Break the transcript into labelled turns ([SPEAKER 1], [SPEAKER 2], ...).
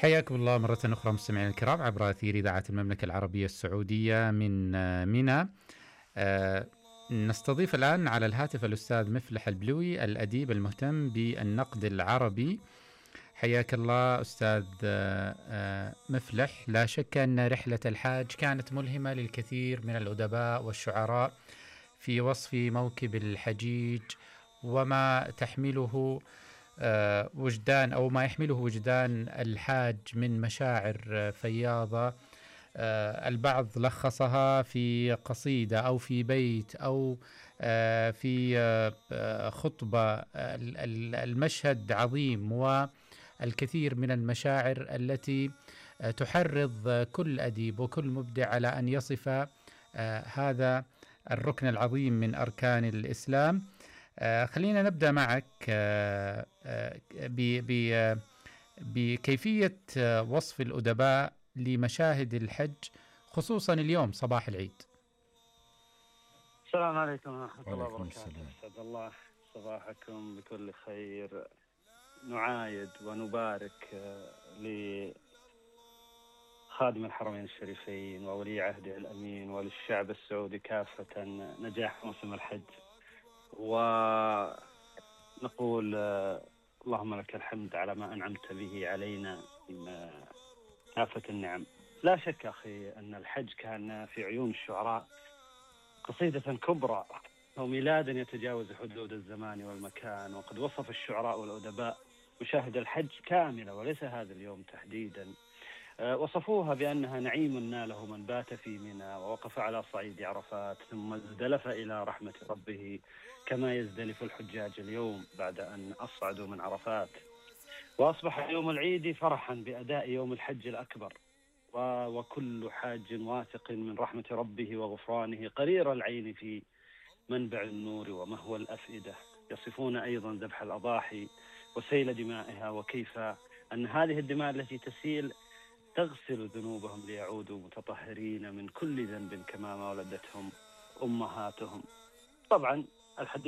[SPEAKER 1] حياكم الله مرة أخرى مستمعينا الكرام عبر أثير إذاعة المملكة العربية السعودية من منى. آه، نستضيف الآن على الهاتف الأستاذ مفلح البلوي الأديب المهتم بالنقد العربي. حياك الله أستاذ مفلح. لا شك أن رحلة الحاج كانت ملهمة للكثير من الأدباء والشعراء في وصف موكب الحجيج وما تحمله وجدان أو ما يحمله وجدان الحاج من مشاعر فياضة. البعض لخصها في قصيدة أو في بيت أو في خطبة. المشهد عظيم والكثير من المشاعر التي تحرض كل أديب وكل مبدع على أن يصف هذا الركن العظيم من أركان الإسلام. خلينا نبدأ معك بكيفية وصف الأدباء لمشاهد الحج خصوصا اليوم صباح العيد.
[SPEAKER 2] السلام عليكم ورحمة الله
[SPEAKER 3] وعليكم
[SPEAKER 2] وبركاته.
[SPEAKER 3] السلام.
[SPEAKER 2] أسعد الله صباحكم بكل خير. نعايد ونبارك لخادم الحرمين الشريفين وولي عهده الأمين وللشعب السعودي كافة نجاح موسم الحج، ونقول اللهم لك الحمد على ما أنعمت به علينا من كافة النعم. لا شك أخي أن الحج كان في عيون الشعراء قصيدة كبرى وميلادا يتجاوز حدود الزمان والمكان، وقد وصف الشعراء والأدباء مشاهد الحج كاملة وليس هذا اليوم تحديدا. وصفوها بأنها نعيم ناله من بات في منى ووقف على صعيد عرفات ثم ازدلف إلى رحمة ربه كما يزدلف الحجاج اليوم بعد أن أصعدوا من عرفات. وأصبح يوم العيد فرحا بأداء يوم الحج الأكبر، وكل حاج واثق من رحمة ربه وغفرانه قرير العين في منبع النور ومهوى الأفئدة. يصفون أيضا ذبح الأضاحي وسيل دمائها، وكيف أن هذه الدماء التي تسيل تغسل ذنوبهم ليعودوا متطهرين من كل ذنب كما ما ولدتهم أمهاتهم. طبعا الحديث